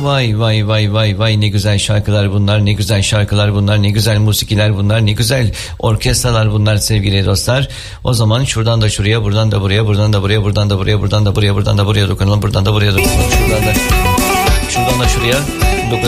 vay vay vay vay vay, ne güzel şarkılar bunlar, ne güzel şarkılar bunlar, ne güzel musikiler bunlar, ne güzel orkestralar bunlar sevgili dostlar. O zaman şuradan da şuraya, buradan da buraya, buradan da buraya, buradan da buraya, buradan da buraya, buradan da buraya dokunalım, buradan da buraya dokunalım, şuradan da şuraya dokunalım.